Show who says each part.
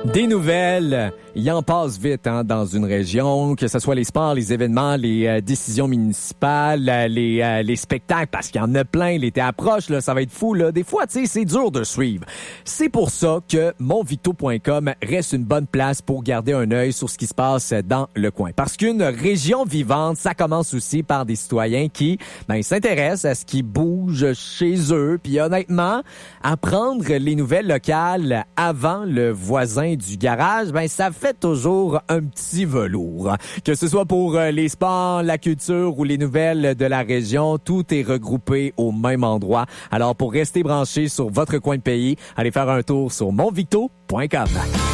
Speaker 1: Des nouvelles, il en passe vite dans une région, que ce soit les sports, les événements, les décisions municipales, les spectacles, parce qu'il y en a plein, l'été approche, là, ça va être fou. Là. Des fois, tu sais, c'est dur de suivre. C'est pour ça que monvicto.com reste une bonne place pour garder un œil sur ce qui se passe dans le coin. Parce qu'une région vivante, ça commence aussi par des citoyens qui s'intéressent à ce qui bouge chez eux. Puis honnêtement, apprendre les nouvelles locales avant le voisin du garage, ça fait toujours un petit velours. Que ce soit pour les sports, la culture ou les nouvelles de la région, tout est regroupé au même endroit. Alors pour rester branché sur votre coin de pays, allez faire un tour sur monvicto.com.